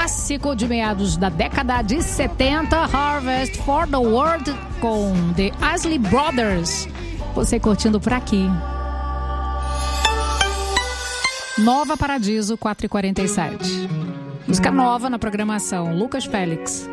clássico de meados da década de 70, Harvest for the World, com The Isley Brothers. Você curtindo por aqui. Nova Paradiso, 4h47. Música nova na programação, Lucas Félix.